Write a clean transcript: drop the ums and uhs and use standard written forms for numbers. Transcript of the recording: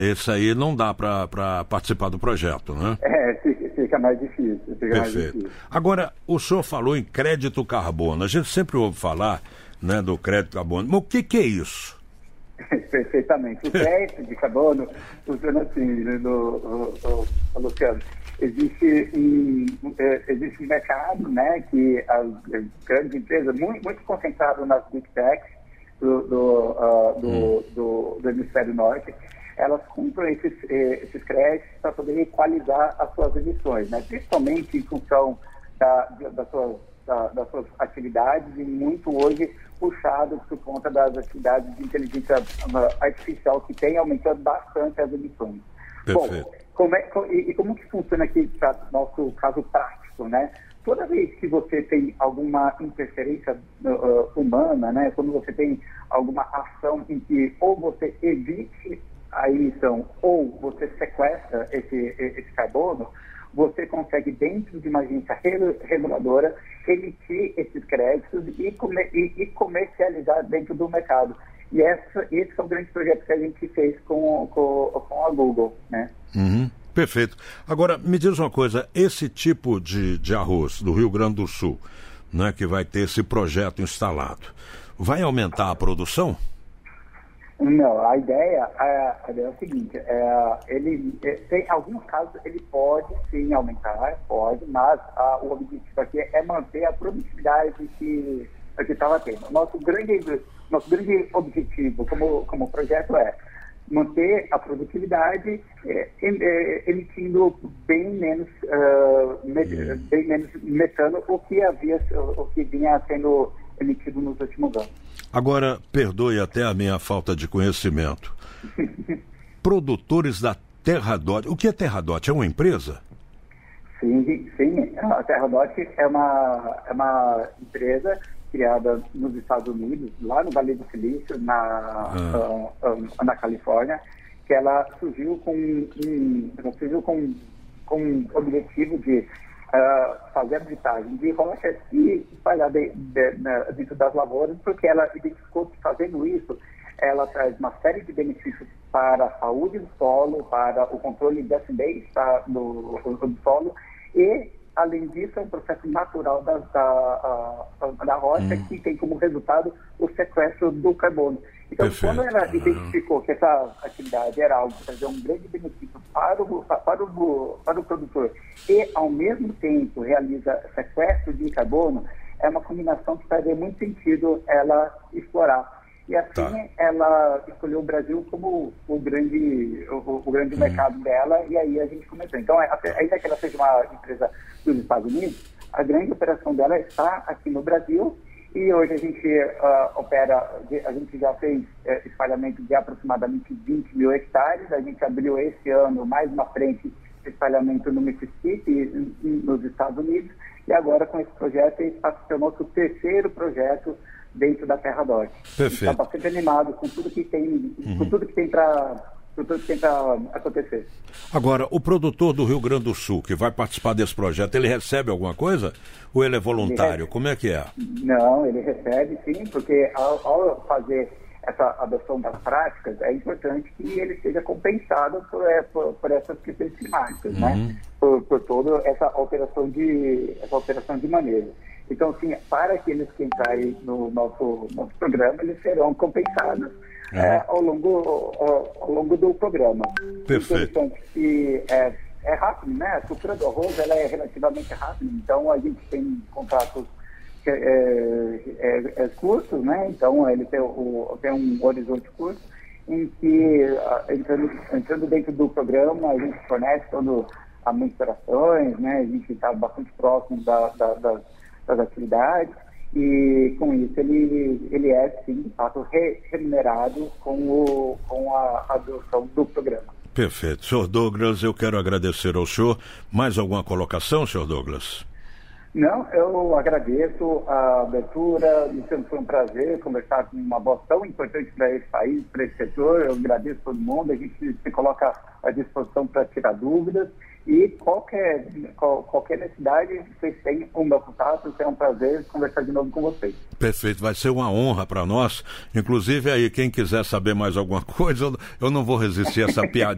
Esse aí não dá para participar do projeto, né? Fica mais difícil. Perfeito. Agora, o senhor falou em crédito carbono. A gente sempre ouve falar, né, do crédito carbono. Mas o que é isso? Perfeitamente. O crédito de carbono funciona assim, Luciano. Existe um mercado, né, que as grandes empresas, muito concentrado nas big techs do hemisfério norte, elas compram esses créditos para poder equalizar as suas emissões, né? Principalmente em função das suas atividades e muito hoje puxado por conta das atividades de inteligência artificial que tem aumentando bastante as emissões. Perfeito. Bom, como que funciona aqui para nosso caso prático, né? Toda vez que você tem alguma interferência humana, né? Quando você tem alguma ação em que ou você evite a emissão ou você sequestra esse carbono, você consegue, dentro de uma agência reguladora, emitir esses créditos e comercializar dentro do mercado. E esse é o grande projeto que a gente fez com a Google, né? Uhum. Perfeito. Agora, me diz uma coisa, esse tipo de arroz do Rio Grande do Sul, né, que vai ter esse projeto instalado, vai aumentar a produção? Não, a ideia é o seguinte, tem alguns casos ele pode sim aumentar, mas o objetivo aqui é manter a produtividade que estava tendo. Nosso grande objetivo como projeto é manter a produtividade emitindo bem menos metano o que vinha sendo emitido nos últimos anos. Agora, perdoe até a minha falta de conhecimento. Produtores da Terradot. O que é Terradot? É uma empresa? Sim. A Terradot é uma empresa criada nos Estados Unidos, lá no Vale do Silício, na Califórnia, que ela surgiu com o objetivo de fazer a habilitagem de rochas e espalhar dentro das lavouras, porque ela identificou que fazendo isso, ela traz uma série de benefícios para a saúde do solo, para o controle de acidez do solo e, além disso, é um processo natural da rocha que tem como resultado o sequestro do carbono. Então, perfeito. Quando ela identificou que essa atividade era algo que trazia um grande benefício para o produtor e, ao mesmo tempo, realiza sequestro de carbono, é uma combinação que faz muito sentido ela explorar. E assim ela escolheu o Brasil como o grande mercado dela, e aí a gente começou. Então, ainda que ela seja uma empresa dos Estados Unidos, a grande operação dela está aqui no Brasil, e hoje a gente a gente já fez espalhamento de aproximadamente 20 mil hectares, a gente abriu esse ano, mais uma frente, espalhamento no Mississippi, nos Estados Unidos, e agora com esse projeto, esse está se tornou o terceiro projeto dentro da Terradot. Perfeito. Está bastante animado com tudo que tem, com tudo que tem para acontecer. Agora, o produtor do Rio Grande do Sul que vai participar desse projeto, ele recebe alguma coisa? Ou ele é voluntário? Como é que é? Não, ele recebe sim, porque ao fazer essa adoção das práticas, é importante que ele seja compensado por essas questões climáticas, né? Por toda essa alteração de manejo. Então, sim, para aqueles que entrarem no nosso programa, eles serão compensados ao longo do programa. Perfeito. Interessante que é rápido, né? A cultura do arroz ela é relativamente rápida, então a gente tem contratos curtos, né? Então ele tem um horizonte curto em que, entrando dentro do programa, a gente fornece todas as mensurações, né? A gente está bastante próximo das atividades, e com isso ele é, sim, de fato, remunerado com a adoção do programa. Perfeito. Senhor Douglas, eu quero agradecer ao senhor. Mais alguma colocação, senhor Douglas? Não, eu agradeço a abertura, foi um prazer conversar com uma voz tão importante para esse país, para esse setor. Eu agradeço todo mundo, a gente se coloca à disposição para tirar dúvidas, e qualquer necessidade, vocês têm o meu contato, será um prazer conversar de novo com vocês. Perfeito, vai ser uma honra para nós. Inclusive aí, quem quiser saber mais alguma coisa, eu não vou resistir a essa piada.